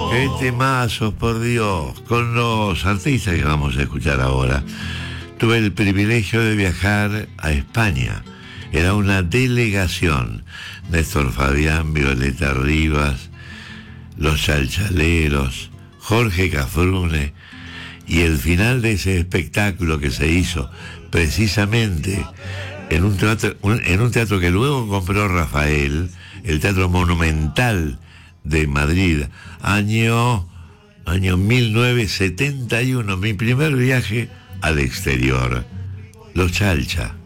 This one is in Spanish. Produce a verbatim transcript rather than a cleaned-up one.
Qué temazos, por Dios. Con los artistas que vamos a escuchar ahora, tuve el privilegio de viajar a España. Era una delegación. Néstor Fabián, Violeta Rivas, Los Chalchaleros, Jorge Cafrune, y el final de ese espectáculo que se hizo precisamente en un teatro, un, en un teatro que luego compró Rafael, el Teatro Monumental de Madrid, año, año mil novecientos setenta y uno, mi primer viaje al exterior. Los Chalcha.